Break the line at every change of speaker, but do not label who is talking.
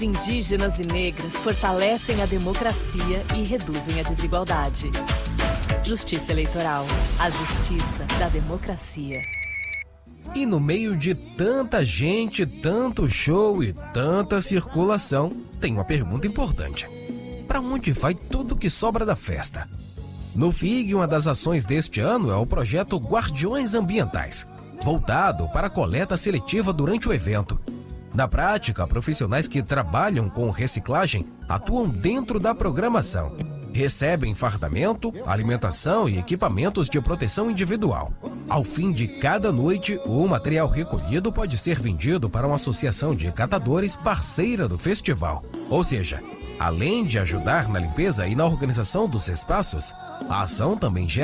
Indígenas e negras fortalecem a democracia e reduzem a desigualdade. Justiça Eleitoral, a justiça da democracia.
E no meio de tanta gente, tanto show e tanta circulação, tem uma pergunta importante. Para onde vai tudo que sobra da festa? No FIG, uma das ações deste ano é o projeto Guardiões Ambientais, voltado para a coleta seletiva durante o evento. Na prática, profissionais que trabalham com reciclagem atuam dentro da programação. Recebem fardamento, alimentação e equipamentos de proteção individual. Ao fim de cada noite, o material recolhido pode ser vendido para uma associação de catadores parceira do festival. Ou seja, além de ajudar na limpeza e na organização dos espaços, a ação também gera